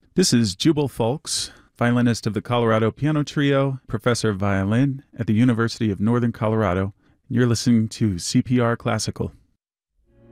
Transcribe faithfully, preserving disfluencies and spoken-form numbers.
This is Jubal Fulks, violinist of the Colorado Piano Trio, professor of violin at the University of Northern Colorado. You're listening to C P R Classical.